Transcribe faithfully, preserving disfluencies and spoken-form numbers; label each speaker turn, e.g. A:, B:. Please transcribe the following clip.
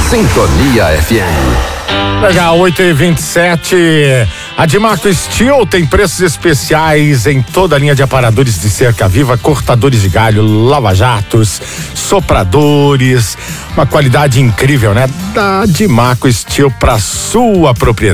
A: Sintonia F M.
B: Legal, oito e vinte e sete. A Dimaco Steel tem preços especiais em toda a linha de aparadores de cerca viva, cortadores de galho, lava-jatos, sopradores. Uma qualidade incrível, né? Da Dimaco Steel para sua propriedade.